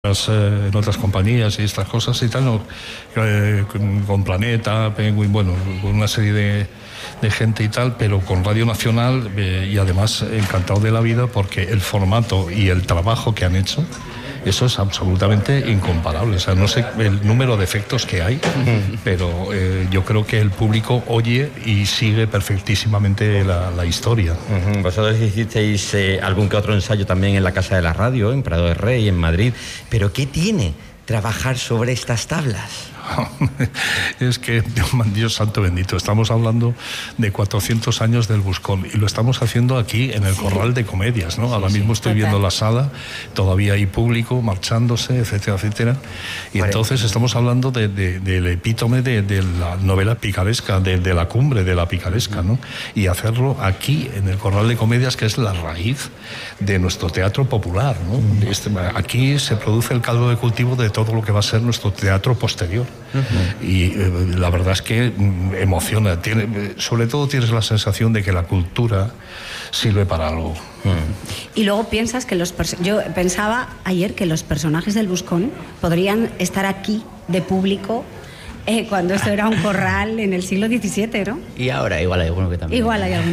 en otras compañías y estas cosas y tal, ¿no? Con Planeta, Penguin, bueno, con una serie de gente y tal, pero con Radio Nacional y además encantado de la vida porque el formato y el trabajo que han hecho, eso es absolutamente incomparable. O sea, no sé el número de efectos que hay, pero yo creo que el público oye y sigue perfectísimamente la historia. Vosotros hicisteis algún que otro ensayo también en la Casa de la Radio, en Prado de Rey, en Madrid. ¿Pero qué tiene trabajar sobre estas tablas? Es que, Dios santo bendito, estamos hablando de 400 años del Buscón y lo estamos haciendo aquí en el Corral de Comedias, ¿no? Ahora mismo estoy viendo la sala, todavía hay público marchándose, etcétera, etcétera. Y entonces estamos hablando del epítome de la novela picaresca, de la cumbre de la picaresca, ¿no? Y hacerlo aquí en el Corral de Comedias, que es la raíz de nuestro teatro popular, ¿no? Aquí se produce el caldo de cultivo de todo lo que va a ser nuestro teatro posterior. Y la verdad es que emociona. Sobre todo tienes la sensación de que la cultura sirve para algo. Y luego piensas que yo pensaba ayer que los personajes del Buscón podrían estar aquí de público cuando esto era un corral en el siglo XVII, ¿no? Y ahora igual hay alguno que también.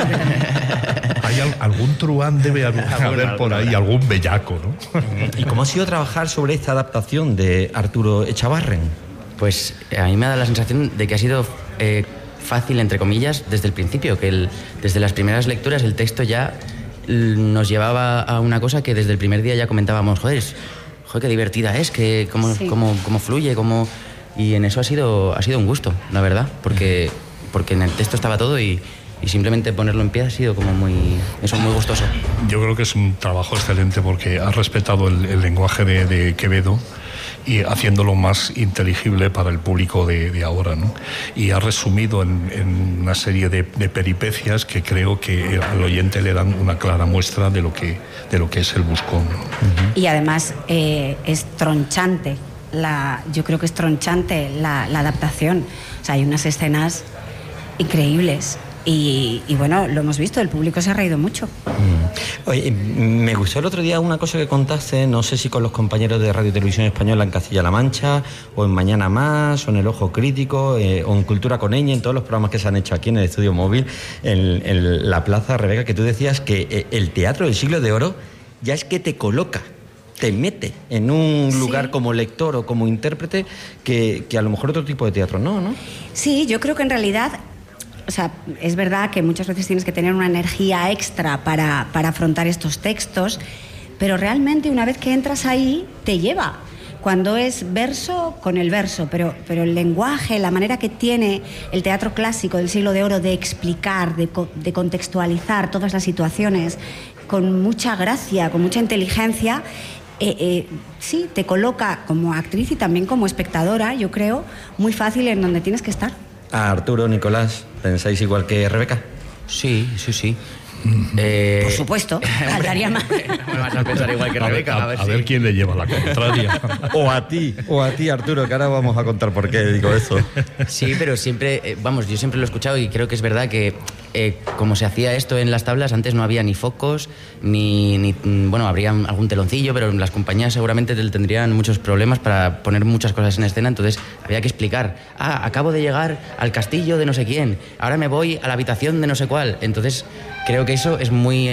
Hay algún truán debe haber por ahí, algún bellaco, ¿no? ¿Y cómo ha sido trabajar sobre esta adaptación de Arturo Echavarren? Pues a mí me da la sensación de que ha sido fácil, entre comillas, desde el principio, que desde las primeras lecturas el texto ya nos llevaba a una cosa que desde el primer día ya comentábamos, joder, qué divertida es, que cómo fluye, y en eso ha sido un gusto, la verdad, porque en el texto estaba todo y simplemente ponerlo en pie ha sido como muy gustoso. Yo creo que es un trabajo excelente porque ha respetado el lenguaje de Quevedo y haciéndolo más inteligible para el público de ahora, ¿no? Y ha resumido en una serie de peripecias que creo que al oyente le dan una clara muestra de lo que es el Buscón, ¿no? Y además es tronchante, yo creo que es tronchante la adaptación. O sea, hay unas escenas increíbles. Y bueno, lo hemos visto, el público se ha reído mucho. Oye, me gustó el otro día una cosa que contaste, no sé si con los compañeros de Radio y Televisión Española en Castilla-La Mancha, o en Mañana Más, o en El Ojo Crítico, o en Cultura con Eñe, en todos los programas que se han hecho aquí en el Estudio Móvil, en la Plaza, Rebeca, que tú decías que el teatro del siglo de oro ya es que te coloca, te mete en un lugar como lector o como intérprete que a lo mejor otro tipo de teatro no. Sí, yo creo que en realidad... O sea, es verdad que muchas veces tienes que tener una energía extra para afrontar estos textos, pero realmente una vez que entras ahí, te lleva. Cuando es verso, con el verso, pero el lenguaje, la manera que tiene el teatro clásico del siglo de oro de explicar, de contextualizar todas las situaciones, con mucha gracia, con mucha inteligencia, sí, te coloca como actriz y también como espectadora, yo creo, muy fácil en donde tienes que estar. Arturo, Nicolás, ¿pensáis igual que Rebeca? Sí. Por supuesto, faltaría más. Me vas a pensar igual que Rebeca. A ver quién le lleva la contraria. O a ti, Arturo, que ahora vamos a contar por qué digo eso. Sí, pero siempre, yo siempre lo he escuchado y creo que es verdad que como se hacía esto en las tablas, antes no había ni focos, ni habría algún teloncillo, pero las compañías seguramente tendrían muchos problemas para poner muchas cosas en escena, entonces había que explicar, acabo de llegar al castillo de no sé quién, ahora me voy a la habitación de no sé cuál, entonces creo que eso es muy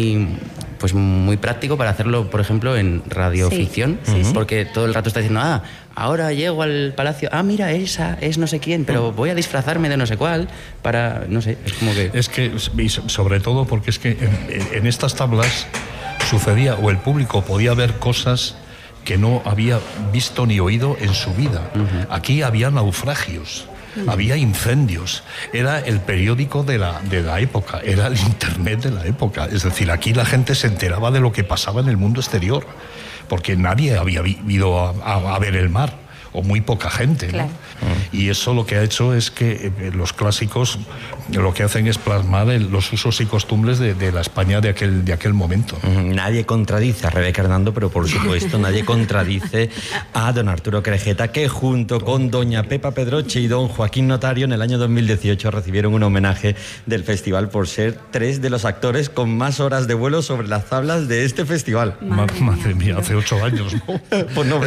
práctico para hacerlo, por ejemplo, en radioficción, porque todo el rato está diciendo, ahora llego al palacio, mira, esa es no sé quién, pero voy a disfrazarme de no sé cuál para, no sé, es como que... Es que, y sobre todo porque es que en estas tablas sucedía, o el público podía ver cosas que no había visto ni oído en su vida. Aquí había naufragios. Había incendios, era el periódico de la época, era el internet de la época, es decir, aquí la gente se enteraba de lo que pasaba en el mundo exterior, porque nadie había ido a ver el mar o muy poca gente, claro. ¿no? Y eso lo que ha hecho es que los clásicos lo que hacen es plasmar los usos y costumbres de la España de aquel momento. Nadie contradice a Rebeca Hernando, pero por supuesto nadie contradice a don Arturo Querejeta, que junto con doña Pepa Pedroche y don Joaquín Notario en el año 2018 recibieron un homenaje del festival por ser 3 de los actores con más horas de vuelo sobre las tablas de este festival. Madre mía, hace 8 años, ¿no? Pues no,